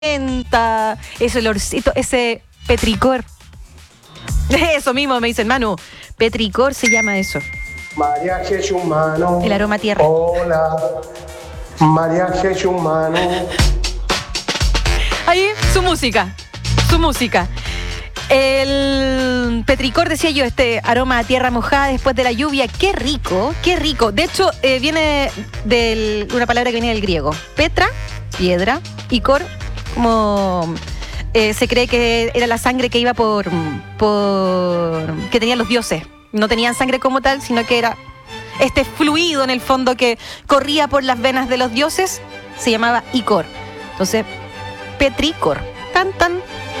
ese olorcito, ese petricor. Eso mismo me dicen, Manu. Petricor se llama eso. Mariachi humano. El aroma a tierra. Hola. Mariachi humano. Ahí, su música. El petricor, decía yo, este aroma a tierra mojada después de la lluvia. Qué rico, qué rico. De hecho, viene de una palabra que viene del griego. Petra, piedra, y cor, como se cree que era la sangre que iba por que tenían los dioses. No tenían sangre como tal, sino que era este fluido en el fondo que corría por las venas de los dioses. Se llamaba icor. Entonces, petricor. Tan.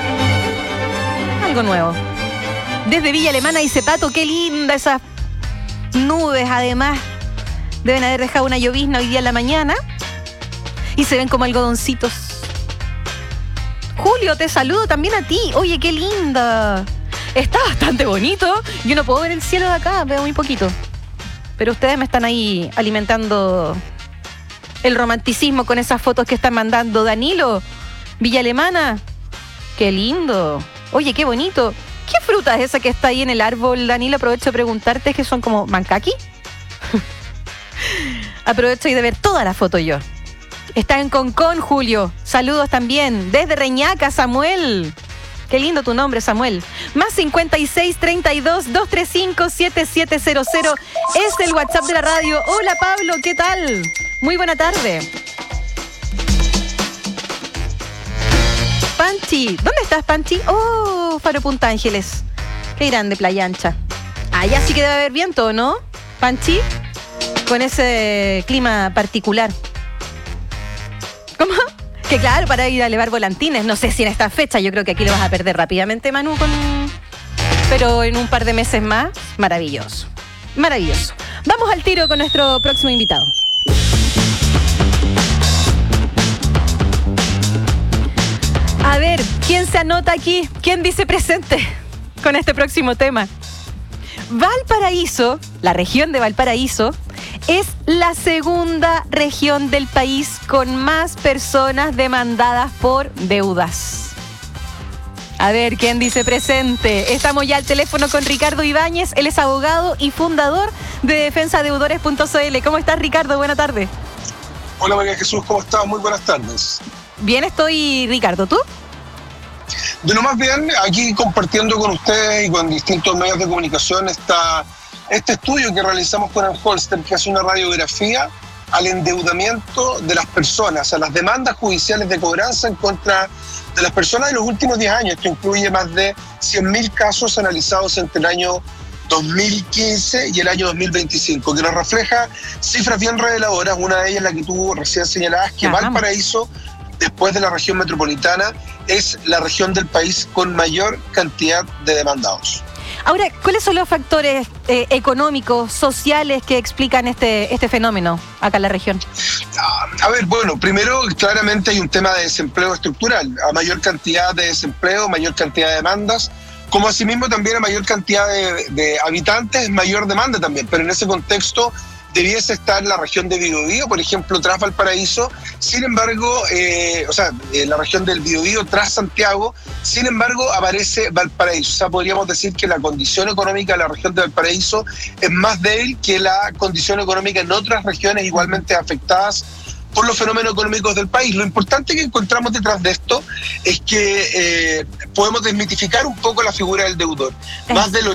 Algo nuevo. Desde Villa Alemana dice Pato, qué linda esas nubes. Además, deben haber dejado una llovizna hoy día en la mañana. Y se ven como algodoncitos. Julio, te saludo también a ti. Oye, qué linda. Está bastante bonito. Yo no puedo ver el cielo de acá, veo muy poquito. Pero ustedes me están ahí alimentando el romanticismo con esas fotos que están mandando. Danilo, Villa Alemana. Qué lindo. Oye, qué bonito. ¿Qué fruta es esa que está ahí en el árbol, Danilo? Aprovecho de preguntarte, ¿que son como mancaki? Aprovecho de ver toda la foto yo. Está en Concón, Julio. Saludos también. Desde Reñaca, Samuel. Qué lindo tu nombre, Samuel. Más 56-32-235-7700. Es el WhatsApp de la radio. Hola, Pablo, ¿qué tal? Muy buena tarde. Panchi, ¿dónde estás, Panchi? Oh, Faro Punta Ángeles. Qué grande, Playa Ancha. Allá sí que debe haber viento, ¿no, Panchi? Con ese clima particular. ¿Cómo? Que claro, para ir a elevar volantines. No sé si en esta fecha, yo creo que aquí lo vas a perder rápidamente, Manu, pero en un par de meses más, maravilloso. Maravilloso. Vamos al tiro con nuestro próximo invitado. A ver, ¿quién se anota aquí? ¿Quién dice presente con este próximo tema? Valparaíso, la región de Valparaíso, es la segunda región del país con más personas demandadas por deudas. A ver, ¿quién dice presente? Estamos ya al teléfono con Ricardo Ibáñez. Él es abogado y fundador de defensadeudores.cl. ¿Cómo estás, Ricardo? Buenas tardes. Hola, María Jesús, ¿cómo estás? Muy buenas tardes. Bien estoy, Ricardo. ¿Tú? De lo más bien, aquí compartiendo con ustedes y con distintos medios de comunicación este estudio que realizamos con el Holster, que es una radiografía al endeudamiento de las personas, a las demandas judiciales de cobranza en contra de las personas de los últimos 10 años. Esto incluye más de 100.000 casos analizados entre el año 2015 y el año 2025, que nos refleja cifras bien reveladoras. Una de ellas, la que tú recién señalabas, que Valparaíso, después de la región metropolitana, es la región del país con mayor cantidad de demandados. Ahora, ¿cuáles son los factores económicos, sociales que explican este fenómeno acá en la región? A ver, bueno, primero claramente hay un tema de desempleo estructural. A mayor cantidad de desempleo, mayor cantidad de demandas, como asimismo también a mayor cantidad de habitantes, mayor demanda también. Pero en ese contexto debiese estar la región de Biobío, por ejemplo, tras Valparaíso. Sin embargo, la región del Biobío tras Santiago, sin embargo, aparece Valparaíso. O sea, podríamos decir que la condición económica de la región de Valparaíso es más débil que la condición económica en otras regiones igualmente afectadas por los fenómenos económicos del país. Lo importante que encontramos detrás de esto es que podemos desmitificar un poco la figura del deudor. Más del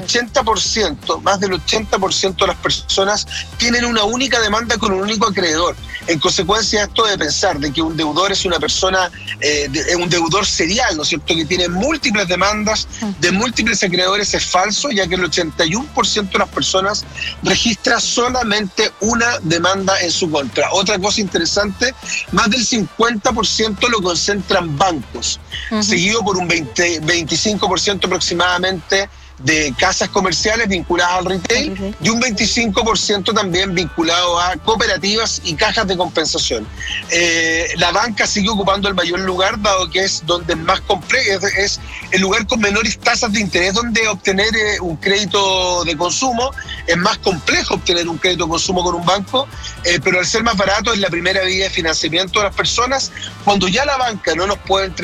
80% de las personas tienen una única demanda con un único acreedor. En consecuencia, esto de pensar de que un deudor es una persona, un deudor serial, ¿no es cierto?, que tiene múltiples demandas de múltiples acreedores, es falso, ya que el 81% de las personas registra solamente una demanda en su contra. Otra cosa interesante, más del 50% lo concentran bancos, seguido por un 25% aproximadamente de casas comerciales vinculadas al retail y un 25% también vinculado a cooperativas y cajas de compensación. La banca sigue ocupando el mayor lugar, dado que es donde es más complejo, es el lugar con menores tasas de interés donde obtener un crédito de consumo. Es más complejo obtener un crédito de consumo con un banco, pero al ser más barato es la primera vía de financiamiento de las personas. Cuando ya la banca no nos puede entregar